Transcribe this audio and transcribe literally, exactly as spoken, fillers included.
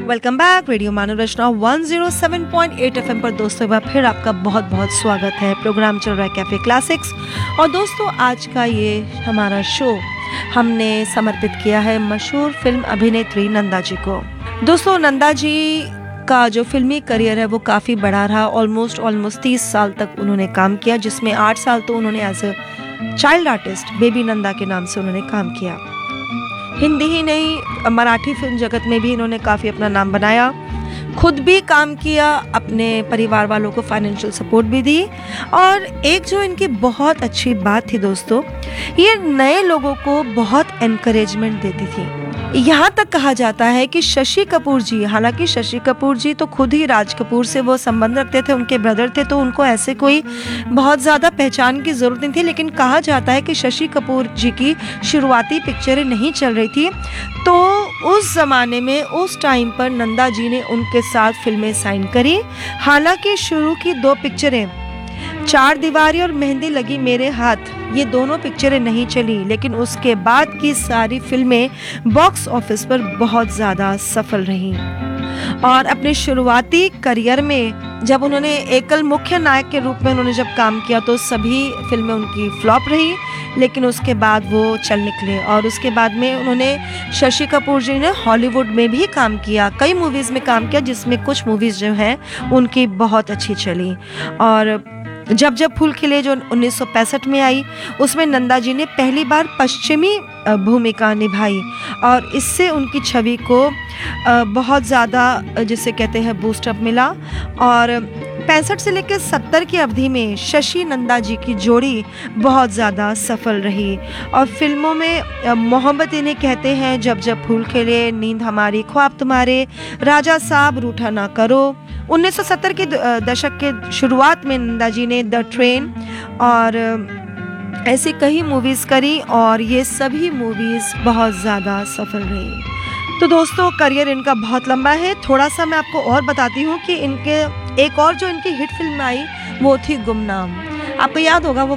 Welcome back radio मानव रचना one zero seven point eight FM पर दोस्तों, एक बार फिर आपका बहुत बहुत स्वागत है। प्रोग्राम चल रहा है कैफे क्लासिक्स और दोस्तों आज का ये हमारा शो हमने समर्पित किया है मशहूर फिल्म अभिनेत्री नंदा जी को। दोस्तों नंदा जी का जो फिल्मी करियर है वो काफ़ी बड़ा रहा। ऑलमोस्ट ऑलमोस्ट तीस साल तक उन्होंने काम किया, जिसमें आठ साल तो उन्होंने as a child artist baby Nanda के नाम से उन्होंने काम किया। हिंदी ही नहीं, मराठी फिल्म जगत में भी इन्होंने काफ़ी अपना नाम बनाया, खुद भी काम किया, अपने परिवार वालों को फाइनेंशियल सपोर्ट भी दी। और एक जो इनकी बहुत अच्छी बात थी दोस्तों, ये नए लोगों को बहुत एनकरेजमेंट देती थी। यहाँ तक कहा जाता है कि शशि कपूर जी, हालांकि शशि कपूर जी तो खुद ही राज कपूर से वो संबंध रखते थे, उनके ब्रदर थे, तो उनको ऐसे कोई बहुत ज़्यादा पहचान की ज़रूरत नहीं थी। लेकिन कहा जाता है कि शशि कपूर जी की शुरुआती पिक्चरें नहीं चल रही थी, तो उस ज़माने में उस टाइम पर नंदा जी ने उनके साथ फिल्में साइन करी। हालांकि शुरू की दो पिक्चरें चार दीवारी और मेहंदी लगी मेरे हाथ, ये दोनों पिक्चरें नहीं चली, लेकिन उसके बाद की सारी फिल्में बॉक्स ऑफिस पर बहुत ज़्यादा सफल रहीं। और अपने शुरुआती करियर में जब उन्होंने एकल मुख्य नायक के रूप में उन्होंने जब काम किया तो सभी फिल्में उनकी फ्लॉप रही, लेकिन उसके बाद वो चल निकले। और उसके बाद में उन्होंने शशि कपूर जी ने हॉलीवुड में भी काम किया, कई मूवीज़ में काम किया, जिसमें कुछ मूवीज़ जो हैं उनकी बहुत अच्छी चली। और जब जब फूल खिले जो उन्नीस सौ पैंसठ में आई, उसमें नंदा जी ने पहली बार पश्चिमी भूमिका निभाई और इससे उनकी छवि को बहुत ज़्यादा जिसे कहते हैं बूस्टअप मिला। और पैंसठ से लेकर सत्तर की अवधि में शशि नंदा जी की जोड़ी बहुत ज़्यादा सफल रही। और फिल्मों में मोहब्बत इन्हें कहते हैं, जब जब फूल खिले, नींद हमारी, ख्वाब तुम्हारे, राजा साहब, रूठा ना करो। उन्नीस सौ सत्तर के दशक के शुरुआत में नंदा जी ने द ट्रेन और ऐसी कई मूवीज़ करी और ये सभी मूवीज़ बहुत ज़्यादा सफल रही। तो दोस्तों करियर इनका बहुत लंबा है। थोड़ा सा मैं आपको और बताती हूँ कि इनके एक और जो इनकी हिट फिल्म आई वो थी गुमनाम। आपको याद होगा वो